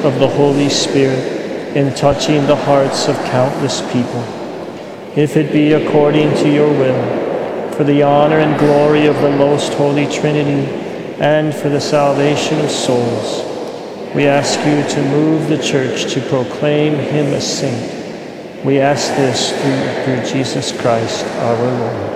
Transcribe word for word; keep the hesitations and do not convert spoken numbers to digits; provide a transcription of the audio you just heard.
of the Holy Spirit in touching the hearts of countless people. If it be according to your will, for the honor and glory of the most holy Trinity, and for the salvation of souls, we ask you to move the Church to proclaim him a saint. We ask this through, through Jesus Christ our Lord.